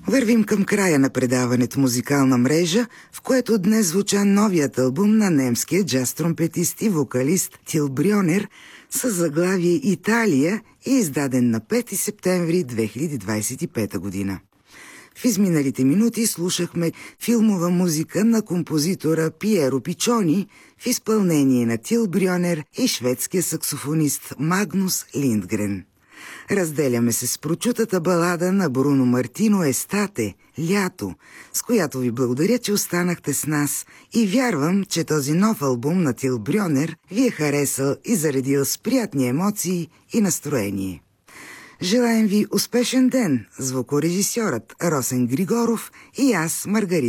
Вървим към края на предаването «Музикална мрежа», в което днес звуча новият албум на немския джаз-тромпетист и вокалист Тил Брьонер с заглавие «Италия» и издаден на 5 септември 2025 година. В изминалите минути слушахме филмова музика на композитора Пиеро Пичони в изпълнение на Тил Брьонер и шведския саксофонист Магнус Линдгрен. Разделяме се с прочутата балада на Бруно Мартино «Естате» – «Лято», с която ви благодаря, че останахте с нас и вярвам, че този нов албум на Тил Брьонер ви е харесал и заредил с приятни емоции и настроение. Желаем ви успешен ден, звукорежисьорът Росен Григоров и аз, Маргарита